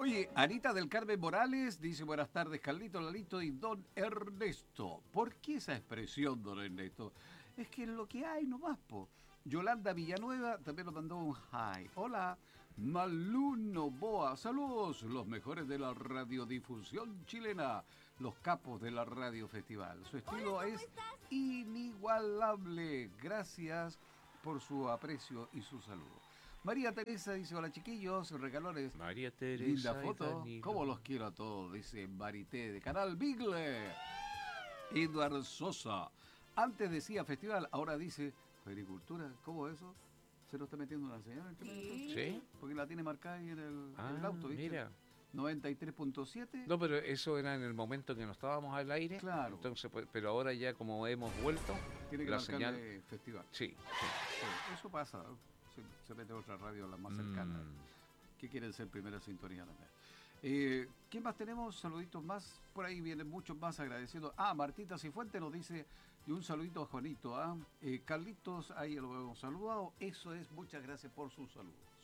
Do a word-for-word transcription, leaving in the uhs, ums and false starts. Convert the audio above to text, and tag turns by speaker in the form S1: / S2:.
S1: Oye, Anita del Carmen Morales dice buenas tardes, Carlito, Lalito y don Ernesto. ¿Por qué esa expresión, don Ernesto? Es que es lo que hay nomás, po. Yolanda Villanueva también nos mandó un hi. Hola, Maluno Boa, saludos, los mejores de la radiodifusión chilena, los capos de la Radio Festival. Su estilo
S2: Hola,
S1: es
S2: ¿cómo estás?
S1: inigualable. Gracias por su aprecio y su saludo. María Teresa dice, hola chiquillos, regalones.
S3: María Teresa.
S1: Linda
S3: y
S1: foto.
S3: Danilo.
S1: ¿Cómo los quiero a todos? Dice Marité de Canal Bigle. Eduardo Sosa. Antes decía festival, ahora dice agricultura. ¿Cómo eso? ¿Se lo está metiendo una señora? ¿En qué
S2: Sí.
S1: momento?
S3: ¿Sí?
S1: Porque la tiene marcada ahí en el,
S3: Ah,
S1: en el auto, ¿viste?
S3: mira.
S1: noventa y tres punto siete.
S3: No, pero eso era en el momento en que no estábamos al aire.
S1: Claro.
S3: Entonces, pues, pero ahora ya como hemos vuelto,
S1: Tiene que
S3: la
S1: marcarle
S3: señal.
S1: festival.
S3: Sí, sí.
S1: Sí, eso pasa. Se, se mete otra radio, la más cercana.
S3: Mm.
S1: Que quieren ser primera sintonía también. Eh, ¿Qué más tenemos? Saluditos más. Por ahí vienen muchos más agradeciendo. Ah, Martita Cifuente nos dice, y un saludito a Juanito. ¿ah? Eh, Carlitos, ahí lo hemos saludado. Eso es, muchas gracias por su saludo.